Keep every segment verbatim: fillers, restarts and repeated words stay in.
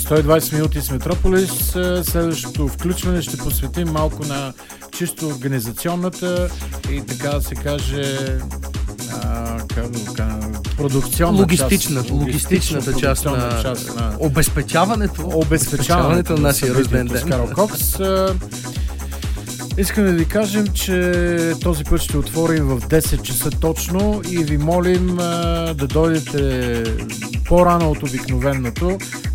сто и двайсет минути с Метрополис. Следващото включване ще посветим малко на чисто организационната и така да се каже а, как да кажа, продукционна логистична, част, логистичната част на, част на обезпечаването, обезпечаването на нашия рожден ден. С Карл Кокс. Искаме да ви кажем, че този път ще отворим в десет часа точно и ви молим а, да дойдете по-рано от обикновеното.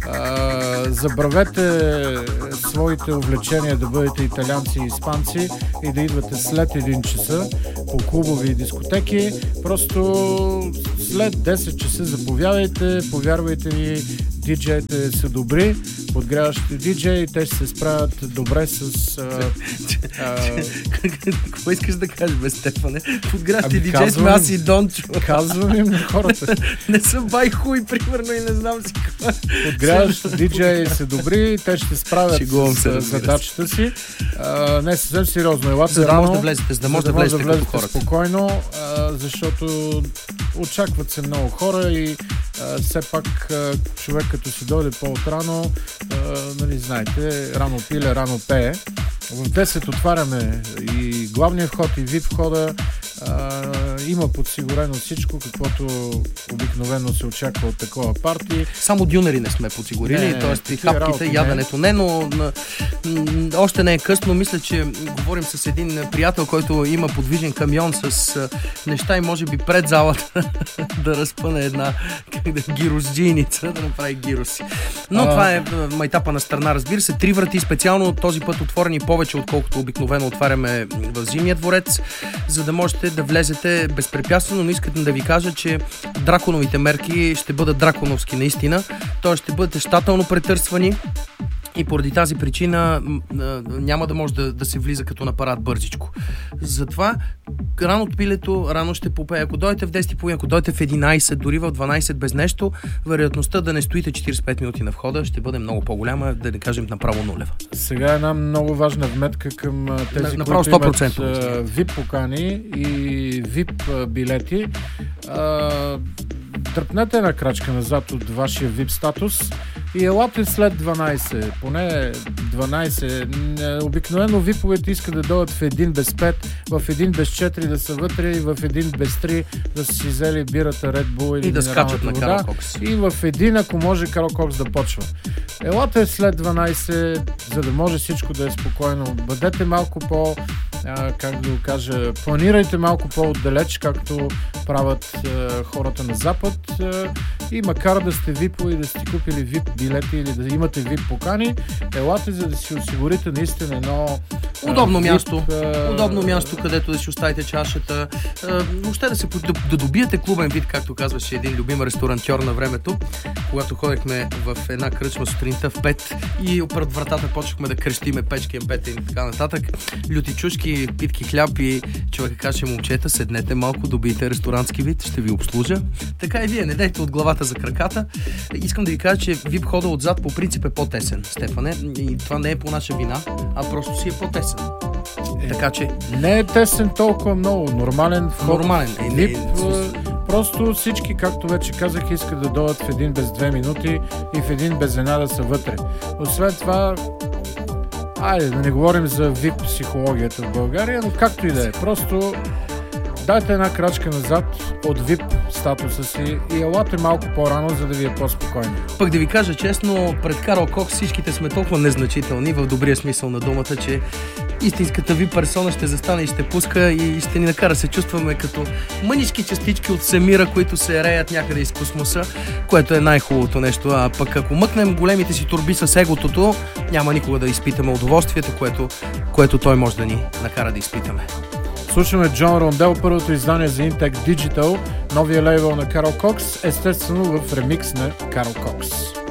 А, забравете своите увлечения да бъдете италианци и испанци и да идвате след един часа по клубови и дискотеки. Просто след десет часа заповядайте, повярвайте ми, диджеите са добри, подгряващите диджеи, те ще се справят добре с... А, а... Какво искаш да кажеш, бе, Стефане? Подгряващите диджеи сме аз и Дончо. Казвам им на хората. Не са бай хуй, примерно, и не знам си какво. Подгряващите диджеи са добри, те ще справят Шегувам с задачата си. А, не съвсем сериозно. Елате за да рано, може да влезете, за да може да, да влезете, влезете като хората. Спокойно, а, защото очакват се много хора и а, все пак а, човек като си дойде по-отрано, а, нали знаете, рано пиле, рано пее. В десет отваряме и главния вход, и вип входа. А, има подсигурено всичко, каквото обикновено се очаква от такова парти. Само дюнери не сме подсигурили, т.е. и хапките, яденето не, но м- м- още не е късно. Мисля, че говорим с един приятел, който има подвижен камион с а, неща и може би пред залата да разпъне една как да, гиросджийница, да направи гироси. Но а... това е майтапа на страна, разбира се. Три врати специално този път отворени повече, отколкото обикновено отваряме в Зимния дворец, за да можете да влезете безпрепятствено, но искам да ви кажа, че драконовите мерки ще бъдат драконовски наистина. Т.е. ще бъдете щателно претърсвани и поради тази причина няма да може да, да се влиза като на парад бързичко. Затова рано от пилето, рано ще попее. Ако дойдете в десет и половина, ако дойдете в единайсет, дори в дванайсет без нещо, вероятността да не стоите четирийсет и пет минути на входа ще бъде много по-голяма, да не кажем направо нулева. Сега една много важна вметка към тези, направо които имат сто процента вип покани и вип билети. Тръпнете една крачка назад от вашия вип статус и елате след дванайсет, поне дванайсет. Обикновено виповете искат да дойдат в един без пет, в един без четири да са вътре и в един без три да са си взели бирата Red Bull или и да скачат на Карл Кокс. И в един, ако може, Карл Кокс да почва. Елате след дванайсет, за да може всичко да е спокойно. Бъдете малко по, а, как да го кажа, планирайте малко по-отдалеч, както правят а, хората на Запад. А, и макар да сте випови и да сте купили вип билети или да имате вип покани, елате, за да си осигурите наистина едно удобно вип, място. А... Удобно място, където да си оставите чашата. А, въобще да, се, да, да добиете клубен вид, както казваше един любим ресторантьор на времето, когато ходехме в една кръчма сутринта в пет и пред вратата почнахме да крещиме печки, емпета и така нататък. Люти чушки, питки хляб и човека каже: момчета, седнете малко, добийте ресторантски вид, ще ви обслужа. Така и вие, не дайте от главата за краката. Искам да ви кажа, че вип хода отзад по принцип е по-тесен, Стефане, и това не е по наша вина, а просто си е по-тесен. Е, така че... Не е тесен толкова много, нормален вход. Нормален. Е, вип, е, просто всички, както вече казах, искат да дойдат в един без две минути и в един без една да са вътре. Освен това, айде да не говорим за вип психологията в България, но както и да е. Просто дайте една крачка назад от вип статуса си и елате малко по-рано, за да ви е по-спокойно. Пък да ви кажа честно, пред Карл Кокс всичките сме толкова незначителни, в добрия смисъл на думата, че истинската ви персона ще застане и ще пуска и ще ни накара се чувстваме като мънички частички от Семира, които се реят някъде из космоса, което е най-хубавото нещо. А пък ако мъкнем големите си турби с еготото, няма никога да изпитаме удоволствието, което, което той може да ни накара да изпитаме. Слушаме Джон Рондел, първото издание за Intec Digital, новия лейбъл на Карл Кокс, естествено в ремикс на Карл Кокс.